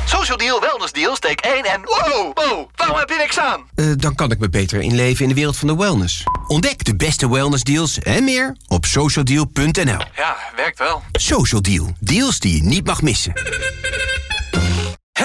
Social Deal, Wellness Deal, steek 1 en... Wow, waarom heb je niks aan? Dan kan ik me beter inleven in de wereld van de wellness. Ontdek de beste wellnessdeals en meer op socialdeal.nl. Ja, werkt wel. Social Deal. Deals die je niet mag missen.